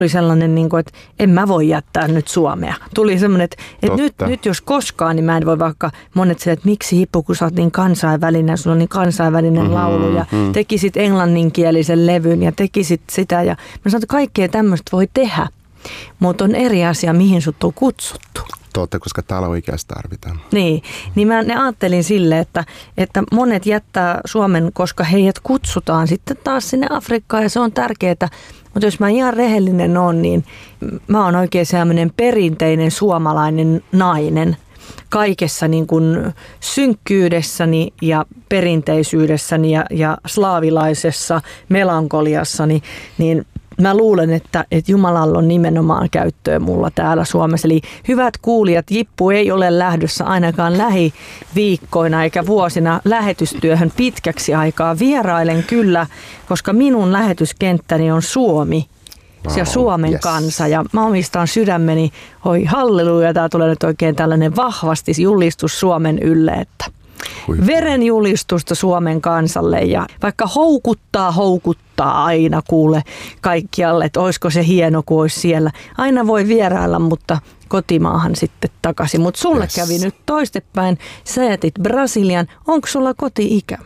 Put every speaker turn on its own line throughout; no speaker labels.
Oli sellainen, että en mä voi jättää nyt Suomea. Tuli semmoinen, että nyt jos koskaan, niin mä en voi vaikka monet sille, että miksi Hippu, kun sä oot niin kansainvälinen, sulla on niin kansainvälinen laulu ja tekisit englanninkielisen levyn ja tekisit sitä. Ja mä sanoin, että kaikkea tämmöistä voi tehdä, mutta on eri asia, mihin sut on kutsuttu.
Totta, koska täällä oikeasti tarvitaan.
Niin mä ajattelin sille, että monet jättää Suomen, koska heidät kutsutaan sitten taas sinne Afrikkaan ja se on tärkeää. Mutta jos mä ihan rehellinen on, niin mä oon oikein sellainen perinteinen suomalainen nainen kaikessa niin kuin synkkyydessäni ja perinteisyydessäni ja slaavilaisessa melankoliassani, niin mä luulen, että Jumalalla on nimenomaan käyttöä mulla täällä Suomessa. Eli hyvät kuulijat, Jippu ei ole lähdössä ainakaan lähiviikkoina eikä vuosina lähetystyöhön pitkäksi aikaa. Vierailen kyllä, koska minun lähetyskenttäni on Suomi ja Suomen kansa. Ja mä omistan sydämeni, oi halleluja, tää tulee nyt oikein tällainen vahvasti julistus Suomen ylle, että verenjulistusta Suomen kansalle ja vaikka houkuttaa aina kuule kaikkialle, että olisiko se hieno, kun olisi siellä. Aina voi vierailla, mutta kotimaahan sitten takaisin. Mutta sulle kävi nyt toistepäin. Sä jätit Brasilian. Onko sulla koti-ikävä?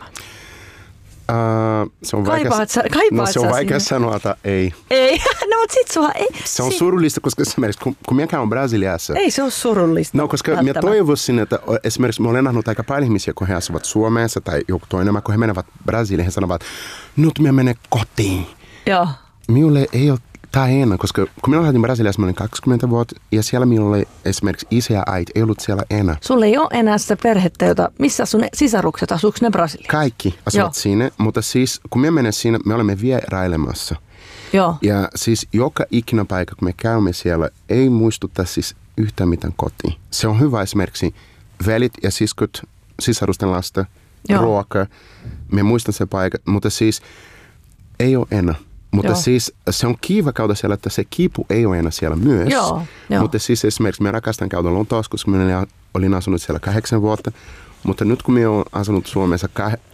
Se on vaikea sanoa, että ei.
Ei, no mutta sit sua ei.
Se on surullista, koska esimerkiksi kun minä käyn Brasiliassa.
Ei se ole surullista.
No, koska minä toivoisin, että esimerkiksi mä olen nähnyt aika paljon ihmisiä, kun he asuvat Suomessa tai joku toinen, kun he menevät Brasiliaan, he sanovat, nyt minä menen kotiin.
Joo.
Minulle ei ole tämä enää, koska kun minä lähdin Brasiliassa, mä olin 20 vuotta ja siellä minulle esimerkiksi isä ja äiti ei ollut siellä enää. Sulla
ei ole enää sitä perhettä, missä sun sisarukset, asuuko ne Brasiliassa?
Kaikki asuvat siinä, mutta siis kun me menen siinä, me olemme vierailemassa.
Joo.
Ja siis joka ikinä paikka, kun me käymme siellä, ei muistuta siis yhtään mitään kotiin. Se on hyvä esimerkiksi velit ja siskot, sisarusten lasta, ruoka. Me muistan se paikka, mutta siis ei ole enää. Mutta siis se on kiva käydä siellä, että se kipu ei ole enää siellä myös.
Joo.
Mutta siis esimerkiksi me rakastan käydä Lontoossa, koska minä olin asunut siellä 8 vuotta. Mutta nyt kun minä olen asunut Suomessa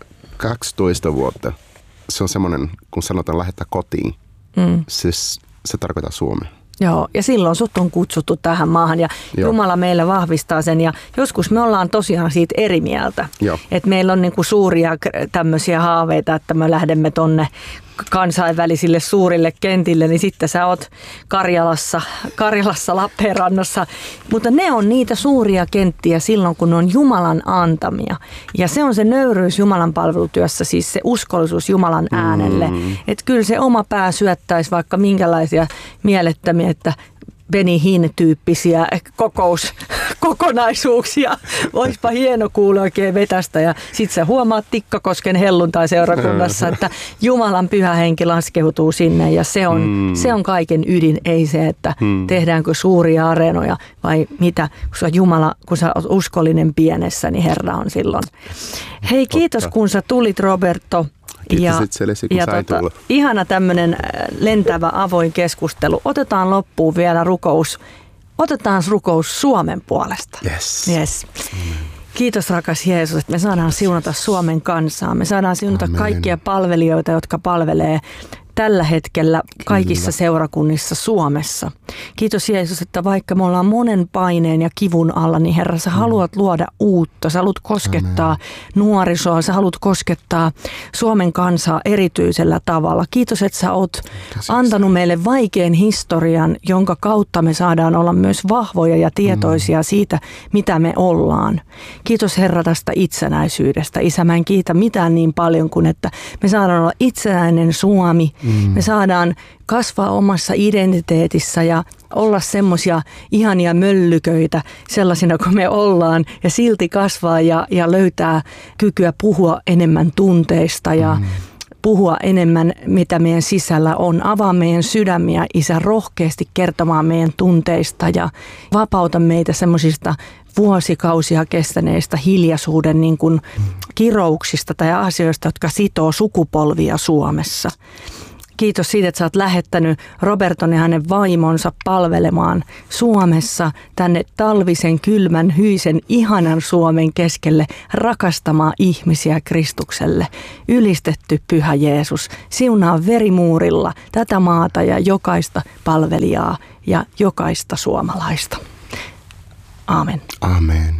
12 vuotta, se on semmoinen, kun sanotaan lähettää kotiin, se tarkoittaa Suomea.
Joo, ja silloin sut on kutsuttu tähän maahan ja Jumala meille vahvistaa sen ja joskus me ollaan tosiaan siitä eri mieltä. Että meillä on niinku suuria tämmöisiä haaveita, että me lähdemme tonne kansainvälisille suurille kentille, niin sitten sä oot Karjalassa Lappeenrannassa. Mutta ne on niitä suuria kenttiä silloin, kun ne on Jumalan antamia. Ja se on se nöyryys Jumalan palvelutyössä, siis se uskollisuus Jumalan äänelle. Että kyllä se oma pää syöttäisi vaikka minkälaisia mielettömiä, että Benny Hinn-tyyppisiä kokonaisuuksia. Voispa hieno kuulla oikein vetästä. Ja sit sä huomaat Tikkakosken helluntai-seurakunnassa, että Jumalan pyhä henki laskeutuu sinne. Ja se on kaiken ydin, ei se, että tehdäänkö suuria areenoja vai mitä. Kun sä oot uskollinen pienessä, niin Herra on silloin. Hei, kiitos kun sä tulit, Roberto. Ihana tämmöinen lentävä avoin keskustelu. Otetaan loppuun vielä rukous. Otetaan rukous Suomen puolesta. Yes. Kiitos rakas Jeesus, että me saadaan siunata Suomen kansaa. Me saadaan siunata kaikkia palvelijoita, jotka palvelee tällä hetkellä kaikissa seurakunnissa Suomessa. Kiitos Jeesus, että vaikka me ollaan monen paineen ja kivun alla, niin Herra, sä haluat luoda uutta. Sä haluat koskettaa nuorisoa, sä haluat koskettaa Suomen kansaa erityisellä tavalla. Kiitos, että sä oot antanut meille vaikean historian, jonka kautta me saadaan olla myös vahvoja ja tietoisia siitä, mitä me ollaan. Kiitos Herra tästä itsenäisyydestä. Isä, mä en kiitä mitään niin paljon kuin, että me saadaan olla itsenäinen Suomi. Me saadaan kasvaa omassa identiteetissä ja olla semmoisia ihania möllyköitä sellaisina kuin me ollaan ja silti kasvaa ja löytää kykyä puhua enemmän tunteista ja puhua enemmän, mitä meidän sisällä on. Avaa meidän sydämiä, Isä, rohkeasti kertomaan meidän tunteista ja vapauta meitä semmoisista vuosikausia kestäneistä hiljaisuuden niin kuin kirouksista tai asioista, jotka sitoo sukupolvia Suomessa. Kiitos siitä, että sä oot lähettänyt Roberton ja hänen vaimonsa palvelemaan Suomessa tänne talvisen, kylmän, hyisen, ihanan Suomen keskelle rakastamaan ihmisiä Kristukselle. Ylistetty Pyhä Jeesus, siunaa verimuurilla tätä maata ja jokaista palvelijaa ja jokaista suomalaista. Aamen.
Amen.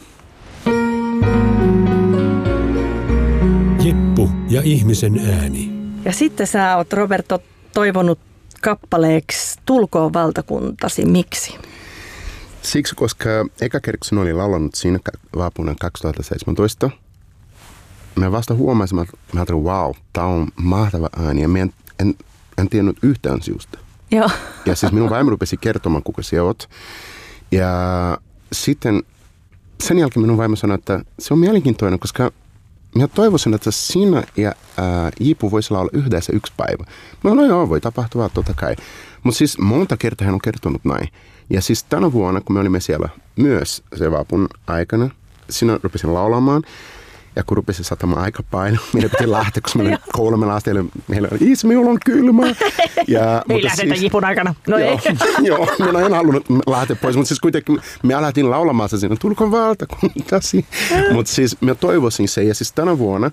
Jeppu ja ihmisen ääni.
Ja sitten sä oot, Roberto, toivonut kappaleeksi Tulkoon valtakuntasi. Miksi?
Siksi, koska eka kerran kun olin laulanut siinä vaapuna 2017, mä vasta huomasin, että mä ajattelin, wow, tää on mahtava ääni. Ja mä en tiennyt yhtään syystä.
Joo.
Ja siis minun vaimo rupesi kertomaan, kuka sä oot. Ja sitten sen jälkeen minun vaimo sanoi, että se on mielenkiintoinen, koska minä toivoisin, että sinä ja Jipu voisi olla yhdessä yksi päivä. No joo, voi tapahtua totta kai. Mutta siis monta kertaa hän on kertonut näin. Ja siis tänä vuonna, kun me olimme siellä myös se vaapun aikana, sinä rupesin laulamaan. Ja kun rupesin satamaan aika paljon, meidän piti lähteä, koska meillä oli 3 lasta, meillä oli minulla on kylmä.
Ei lähdetä Jipun aikana. No
joo,
ei.
Joo, minä en halunnut lähteä pois, mutta siis kuitenkin me alettiin laulamaan siinä, tulkoon valtakuntasi. Mutta siis minä toivoisin se, ja siis tänä vuonna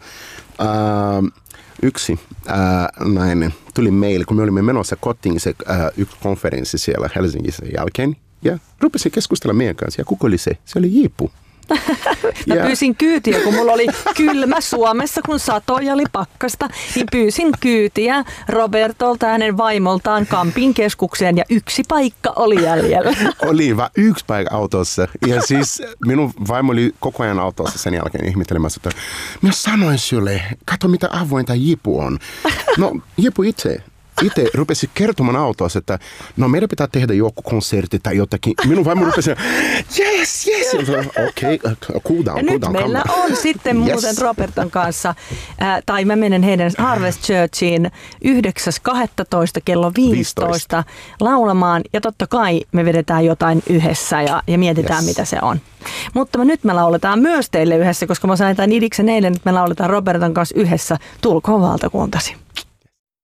yksi nainen tuli meille, kun me olimme menossa kotiin se yksi konferenssi siellä Helsingissä jälkeen, ja rupesi keskustella meidän kanssa, ja kuka oli se? Se oli Jipu.
Mä pyysin kyytiä, kun mulla oli kylmä Suomessa, kun satoi oli pakkasta, niin pyysin kyytiä Robertolta ja hänen vaimoltaan Kampin keskukseen ja yksi paikka oli jäljellä.
Oli vaan yksi paikka autossa. Ja siis minun vaimo oli koko ajan autossa sen jälkeen ihmettelemässä, että minä sanoin sulle, katso mitä avointa Jipu on. No Jipu itse rupesi kertomaan autossa, että no meidän pitää tehdä joku konsertti tai jotakin. Minun vaimo rupesi, yes. Okei, cool down.
Nyt meillä on sitten muuten Roberton kanssa, tai mä menen heidän Harvest Churchiin 9.12. kello 15 laulamaan. Ja totta kai me vedetään jotain yhdessä ja mietitään mitä se on. Mutta nyt me lauletaan myös teille yhdessä, koska mä sain tämän idiksen eilen, että me lauletaan Roberton kanssa yhdessä Tulkoon valtakuntasi.